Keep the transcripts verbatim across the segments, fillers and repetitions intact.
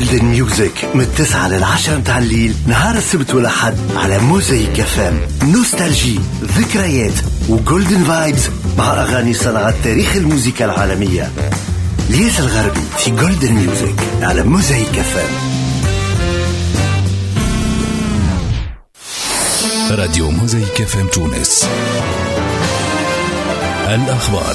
جولدن ميوزك من التسعة للعشرة متاع الليل نهار السبت والأحد على موزايك اف ام. نوستالجي، ذكريات وجولدن فايبز مع أغاني صناعة تاريخ الموسيقى العالمية. ليس الغربي في جولدن ميوزك على موزايك اف ام. راديو موزايك اف ام تونس. الأخبار.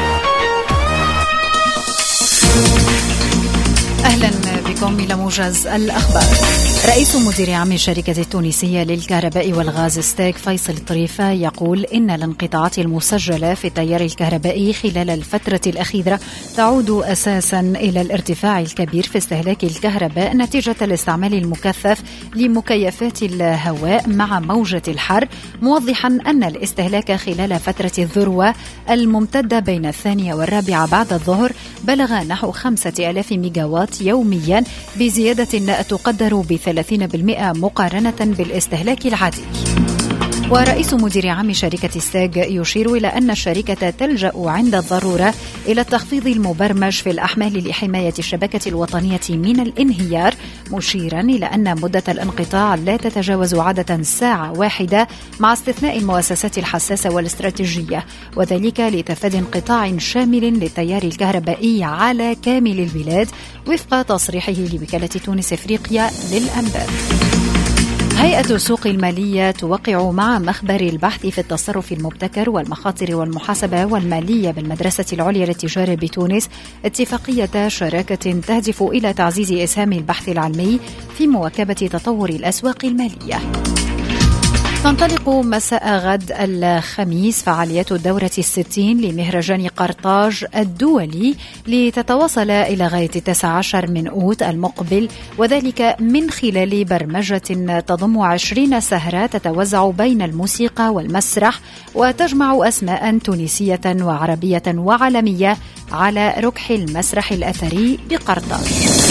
أهلا بكم إلى موجز الأخبار. رئيس مدير عام الشركة التونسية للكهرباء والغاز ستاك فيصل الطريفة يقول إن الانقطاعات المسجلة في التيار الكهربائي خلال الفترة الأخيرة تعود أساسا إلى الارتفاع الكبير في استهلاك الكهرباء نتيجة الاستعمال المكثف لمكيفات الهواء مع موجة الحر، موضحا أن الاستهلاك خلال فترة الذروة الممتدة بين الثانية والرابعة بعد الظهر بلغ نحو خمسة آلاف ميجاوات يوميا، بزيادة تقدر بثلاثين بالمئة مقارنة بالاستهلاك العادي. ورئيس مدير عام شركة ستاج يشير إلى أن الشركة تلجأ عند الضرورة إلى التخفيض المبرمج في الأحمال لحماية الشبكة الوطنية من الانهيار، مشيرا إلى أن مدة الانقطاع لا تتجاوز عادة ساعة واحدة مع استثناء المؤسسات الحساسة والاستراتيجية، وذلك لتفادي انقطاع شامل للتيار الكهربائي على كامل البلاد وفق تصريحه لوكالة تونس إفريقيا للأنباء. هيئة السوق المالية توقع مع مخبر البحث في التصرف المبتكر والمخاطر والمحاسبة والمالية بالمدرسة العليا للتجارة بتونس اتفاقية شراكة تهدف إلى تعزيز إسهام البحث العلمي في مواكبة تطور الأسواق المالية. تنطلق مساء غد الخميس فعاليات الدورة الستين لمهرجان قرطاج الدولي لتتواصل إلى غاية التاسع عشر من أوت المقبل، وذلك من خلال برمجة تضم عشرين سهرة تتوزع بين الموسيقى والمسرح وتجمع أسماء تونسية وعربية وعالمية على ركح المسرح الأثري بقرطاج.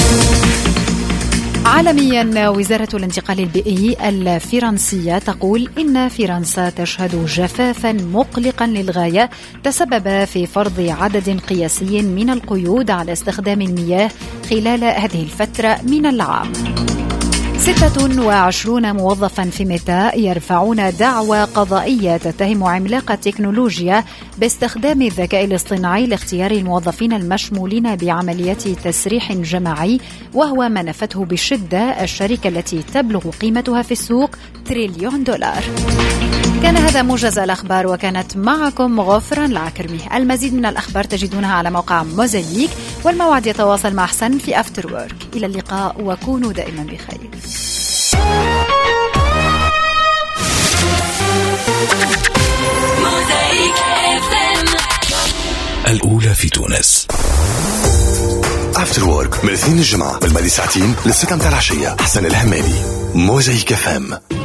عالميا، وزارة الانتقال البيئي الفرنسية تقول إن فرنسا تشهد جفافا مقلقا للغاية تسبب في فرض عدد قياسي من القيود على استخدام المياه خلال هذه الفترة من العام. ستة وعشرون موظفا في ميتا يرفعون دعوى قضائية تتهم عملاق التكنولوجيا باستخدام الذكاء الاصطناعي لاختيار الموظفين المشمولين بعمليات تسريح جماعي، وهو ما نفته بشدة الشركة التي تبلغ قيمتها في السوق تريليون دولار. كان هذا موجز الأخبار، وكانت معكم غفران العكرمي. المزيد من الأخبار تجدونها على موقع موزايك، والموعد يتواصل مع أحسن في أفتر وورك. إلى اللقاء وكونوا دائما بخير. الأولى في تونس. أفتر وورك من الاثنين الجمعة بالماضي ساعتين للستة متاع العشية. حسن الهمالي، موزايك اف ام.